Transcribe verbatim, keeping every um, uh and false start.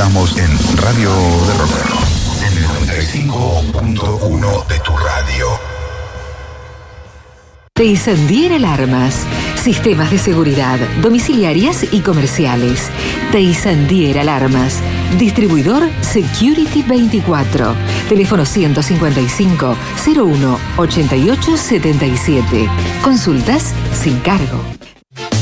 Estamos en Radio de Rock, en el noventa y cinco punto uno de tu radio. Teisandier Alarmas. Sistemas de seguridad domiciliarias y comerciales. Teisandier Alarmas. Distribuidor Security veinticuatro. Teléfono ciento cincuenta y cinco, cero uno, ochenta y ocho setenta y siete. Consultas sin cargo.